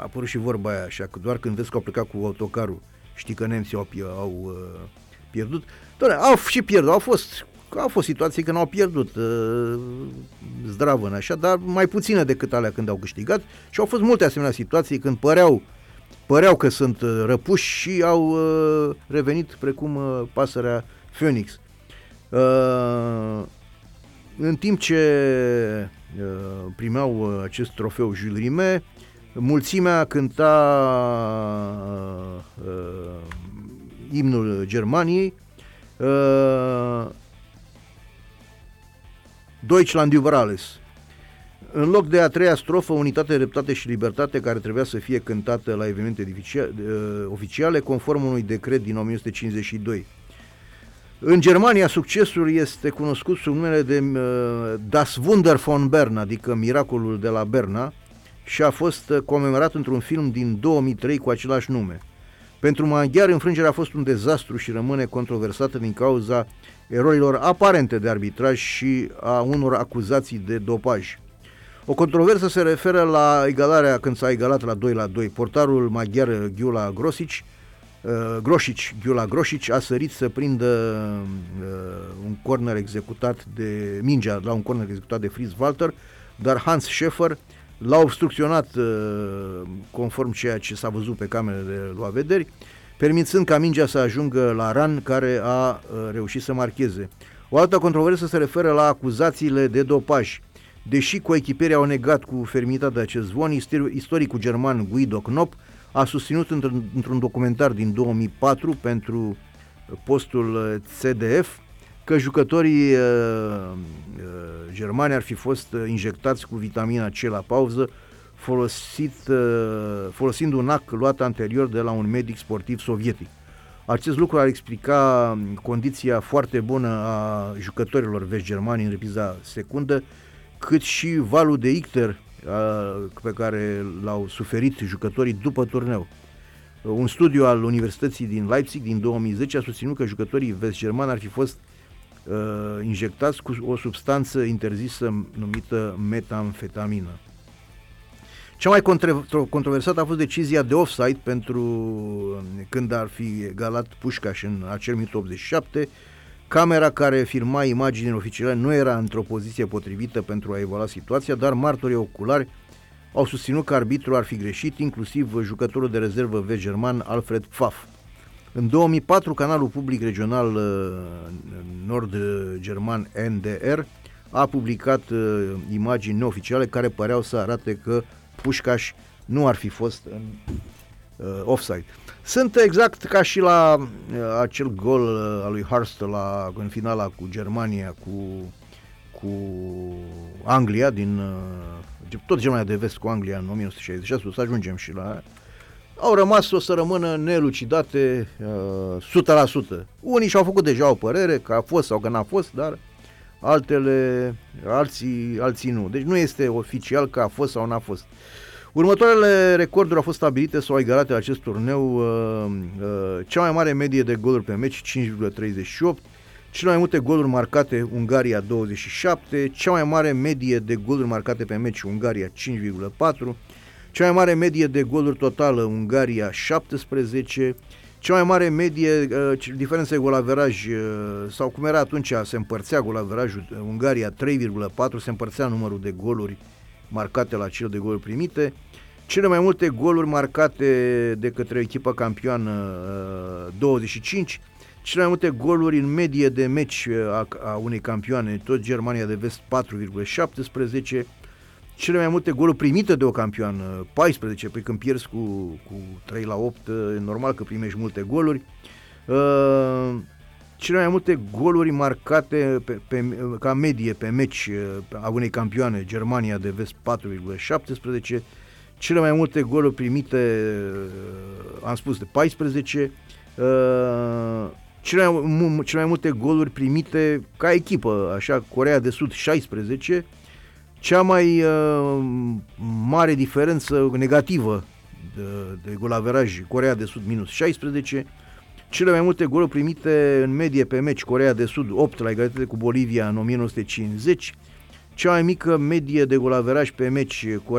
a apărut și vorba aia așa, că doar când vezi că au plecat cu autocarul, știi că nemții au pierdut. Doamne, au și pierdut, au fost situații când au pierdut zdravăn așa, dar mai puține decât alea când au câștigat și au fost multe asemenea situații când păreau că sunt răpuși și au revenit precum pasărea Phoenix. În timp ce primeau acest trofeu Jules Rimet, mulțimea cânta imnul Germaniei, Deutschland über alles. În loc de a treia strofă, Unitate, Dreptate și Libertate, care trebuia să fie cântată la evenimente oficiale, conform unui decret din 1952. În Germania, succesul este cunoscut sub numele de Das Wunder von Bern, adică Miracolul de la Berna, și a fost comemorat într-un film din 2003 cu același nume. Pentru maghiari, înfrângerea a fost un dezastru și rămâne controversată din cauza erorilor aparente de arbitraj și a unor acuzații de dopaj. O controversă se referă la egalarea când s-a egalat la 2-2. Portarul maghiar Gyula Grosic a sărit să prindă un corner executat de mingea la un corner executat de Fritz Walter, dar Hans Schäfer l-a obstrucționat conform ceea ce s-a văzut pe camerele lua vederi, permițând ca mingea să ajungă la Ran, care a reușit să marcheze. O altă controversă se referă la acuzațiile de dopaj. Deși coechiperii au negat cu fermitate acest zvon, istoricul german Guido Knopp a susținut într-un documentar din 2004 pentru postul CDF că jucătorii germani ar fi fost injectați cu vitamina C la pauză, folosind un ac luat anterior de la un medic sportiv sovietic. Acest lucru ar explica condiția foarte bună a jucătorilor vest germani în repriza secundă, cât și valul de icter pe care l-au suferit jucătorii după turneu. Un studiu al Universității din Leipzig din 2010 a susținut că jucătorii vest-germani ar fi fost injectați cu o substanță interzisă numită metamfetamină. Cea mai controversată a fost decizia de offside pentru când ar fi egalat Pușcaș în acel minut 87. Camera care filma imaginile oficiale nu era într-o poziție potrivită pentru a evalua situația, dar martorii oculari au susținut că arbitrul ar fi greșit, inclusiv jucătorul de rezervă vest-german Alfred Pfaff. În 2004, canalul public regional nord-german NDR a publicat imagini neoficiale care păreau să arate că Pușcaș nu ar fi fost în offside. Sunt exact ca și la acel gol al lui Hurst în finala cu Germania cu Anglia tot Germania de Vest cu Anglia în 1966, o să ajungem și la au rămas o să rămână nelucidate 100%. Unii și-au făcut deja o părere că a fost sau că n-a fost, dar alții nu. Deci nu este oficial că a fost sau n-a fost. Următoarele recorduri au fost stabilite sau egalate la acest turneu. Cea mai mare medie de goluri pe meci, 5,38. Cele mai multe goluri marcate, Ungaria 27. Cea mai mare medie de goluri marcate pe meci, Ungaria 5,4. Cea mai mare medie de goluri totală, Ungaria 17. Cea mai mare medie, diferența de golaveraj, sau cum era atunci, se împărțea golaverajul, Ungaria 3,4, se împărțea numărul de goluri marcate la cel de goluri primite. Cele mai multe goluri marcate de către echipa campioană, 25. Cele mai multe goluri în medie de meci a unei campioane, tot Germania de Vest, 4,17. Cele mai multe goluri primite de o campioană, 14, pe când pierzi cu 3-8, e normal că primești multe goluri. Cele mai multe goluri marcate ca medie pe meci a unei campioane, Germania de Vest, 4,17. Cele mai multe goluri primite, am spus, de 14. Cele mai multe goluri primite ca echipă, așa, Coreea de Sud, 16. Cea mai mare diferență negativă de golaveraj, Coreea de Sud, minus 16. Cele mai multe goluri primite în medie pe meci, Coreea de Sud, 8, la egalitate cu Bolivia în 1950. Cea mai mică medie de golaveraj pe meci, Coreea